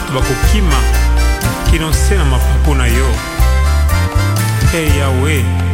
bato bakokima kino se na mapapu na yo. Hey Yahweh,